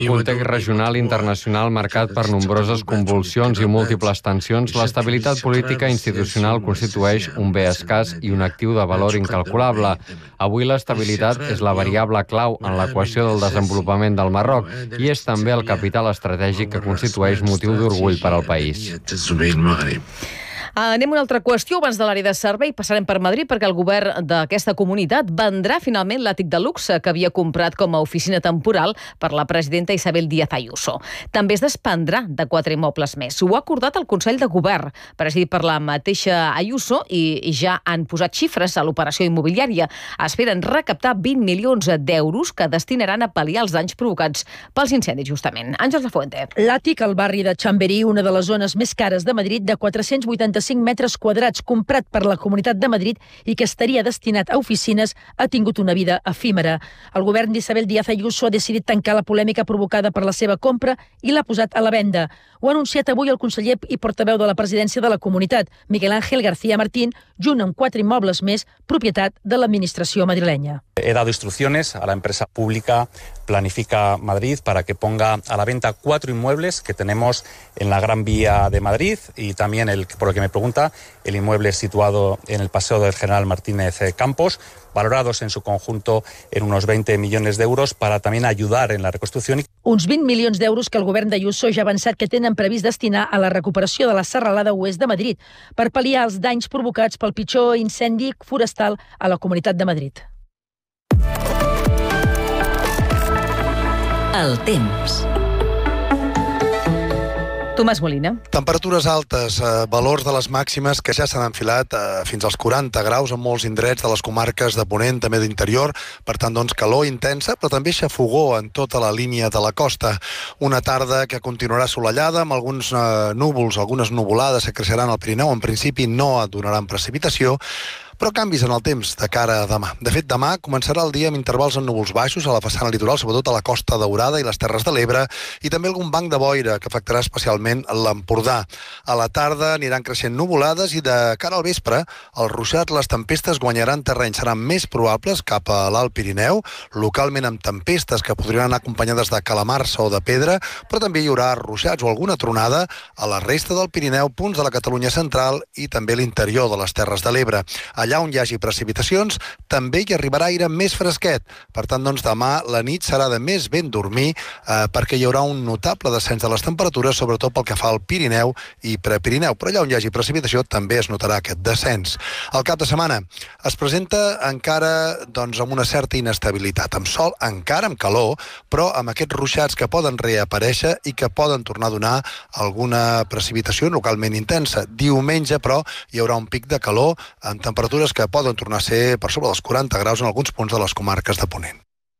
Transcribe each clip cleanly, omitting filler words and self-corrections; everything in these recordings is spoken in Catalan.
context regional i internacional marcat per nombroses convulsions i múltiples tensions, l'estabilitat política i institucional constitueix un bé escàs i un actiu de valor incalculable. Avui l'estabilitat és la variable clau en l'equació del desenvolupament del Marroc i és també el capital estratègic que constitueix motiu d'orgull per al país. Anem a una altra qüestió. Abans de l'àrea de servei passarem per Madrid perquè el govern d'aquesta comunitat vendrà finalment l'àtic de luxe que havia comprat com a oficina temporal per la presidenta Isabel Díaz Ayuso. També es desprendrà de 4 immobles més. Ho ha acordat el Consell de Govern, presidit per la mateixa Ayuso, i ja han posat xifres a l'operació immobiliària. Esperen recaptar 20 milions d'euros que destinaran a pal·liar els danys provocats pels incendis, justament. Àngels Lafuente. L'àtic al barri de Chamberí, una de les zones més cares de Madrid, de 485 metres quadrats, comprat per la Comunitat de Madrid i que estaria destinat a oficines, ha tingut una vida efímera. El govern d'Isabel Díaz Ayuso ha decidit tancar la polèmica provocada per la seva compra i l'ha posat a la venda. Ho ha anunciat avui el conseller i portaveu de la presidència de la Comunitat, Miguel Ángel García Martín, junt amb 4 immobles més, propietat de l'administració madrilenya. He dado instrucciones a la empresa pública Planifica Madrid para que ponga a la venta 4 inmuebles que tenemos en la Gran Vía de Madrid y también, por lo que me pregunta, el inmueble situado en el Paseo del General Martínez Campos, valorados en su conjunto en unos 20 millones d'euros para también ayudar en la reconstrucción. Uns 20 milions d'euros que el govern d'Ayuso ja ha avançat que tenen previst destinar a la recuperació de la serralada oest de Madrid per pal·liar els danys provocats pel pitjor incendi forestal a la Comunitat de Madrid. El temps. Tomàs Molina. Temperatures altes, valors de les màximes que ja s'han enfilat fins als 40 graus en molts indrets de les comarques de Ponent, també d'interior. Per tant, doncs, calor intensa, però també xafogor en tota la línia de la costa. Una tarda que continuarà assolellada, amb alguns núvols, algunes nuvolades que creixeran al Pirineu. En principi no donaran precipitació, però canvis en el temps de cara a demà. De fet, demà començarà el dia amb intervals en núvols baixos a la façana litoral, sobretot a la Costa Daurada i les Terres de l'Ebre, i també algun banc de boira que afectarà especialment l'Empordà. A la tarda aniran creixent nuvolades i de cara al vespre els ruixats, les tempestes guanyaran terreny. Seran més probables cap a l'Alt Pirineu, localment amb tempestes que podrien anar acompanyades de calamarsa o de pedra, però també hi haurà ruixats o alguna tronada a la resta del Pirineu, punts de la Catalunya central i també l'interior de les Terres de l'Ebre. Allà on hi hagi precipitacions, també hi arribarà aire més fresquet. Per tant, doncs, demà la nit serà de més ben dormir perquè hi haurà un notable descens de les temperatures, sobretot pel que fa al Pirineu i Prepirineu. Però allà on hi hagi precipitació també es notarà aquest descens. El cap de setmana es presenta encara doncs, amb una certa inestabilitat, amb sol, encara amb calor, però amb aquests ruixats que poden reaparèixer i que poden tornar a donar alguna precipitació localment intensa. Diumenge, però, hi haurà un pic de calor amb temperatures que poden tornar a ser per sobre dels 40 graus en alguns punts de les comarques de Ponent.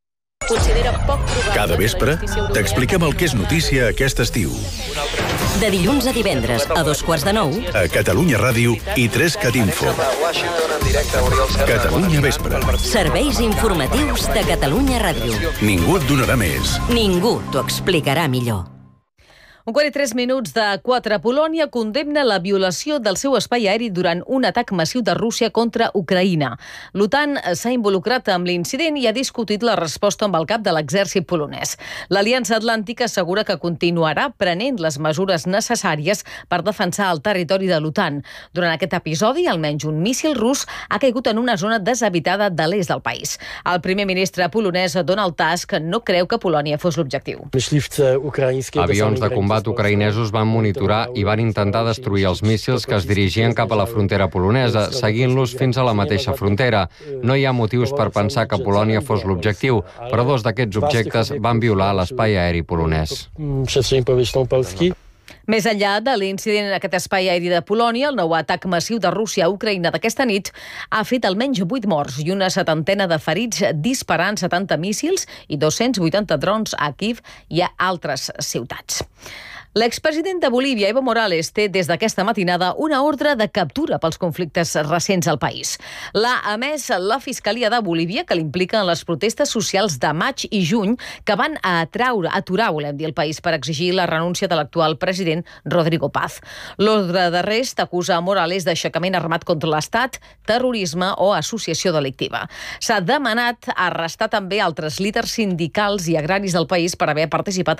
Cada vespre t'expliquem el que és notícia aquest estiu. De dilluns a divendres a 8:45 a Catalunya Ràdio i 3CatInfo. Catalunya Vespre. Serveis informatius de Catalunya Ràdio. Ningú et donarà més. Ningú t'ho explicarà millor. 1:03 de 4. Polònia condemna la violació del seu espai aeri durant un atac massiu de Rússia contra Ucraïna. L'OTAN s'ha involucrat amb l'incident i ha discutit la resposta amb el cap de l'exèrcit polonès. L'Aliança Atlàntica assegura que continuarà prenent les mesures necessàries per defensar el territori de l'OTAN. Durant aquest episodi, almenys un míssil rus ha caigut en una zona deshabitada de l'est del país. El primer ministre polonès, Donald Tusk, no creu que Polònia fos l'objectiu. Avions de combat ucraïnesos van monitorar i van intentar destruir els míssils que es dirigien cap a la frontera polonesa, seguint-los fins a la mateixa frontera. No hi ha motius per pensar que Polònia fos l'objectiu, però 2 d'aquests objectes van violar l'espai aeri polonès. Més enllà de l'incident en aquest espai aeri de Polònia, el nou atac massiu de Rússia a Ucraïna d'aquesta nit ha fet almenys 8 morts i una 70 de ferits disparant 70 míssils i 280 drons a Kiev i a altres ciutats. L'expresident de Bolívia, Evo Morales, té des d'aquesta matinada una ordre de captura pels conflictes recents al país. L'ha emès la Fiscalia de Bolívia, que l'implica en les protestes socials de maig i juny que van aturar, volem dir, el país per exigir la renúncia de l'actual president Rodrigo Paz. L'ordre d'arrest acusa a Morales d'aixecament armat contra l'Estat, terrorisme o associació delictiva. S'ha demanat arrestar també altres líders sindicals i agraris del país per haver participat